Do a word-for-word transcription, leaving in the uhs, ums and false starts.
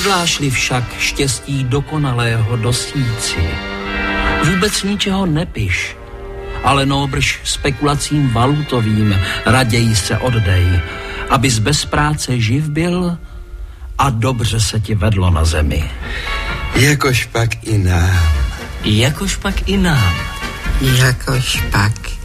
Hodláš-li však štěstí dokonalého dosíci, vůbec ničeho nepiš, ale nóbrž spekulacím valutovým raději se oddej, abys bez práce živ byl a dobře se ti vedlo na zemi. Jakož pak i nám. Jakož pak i nám. Jakož pak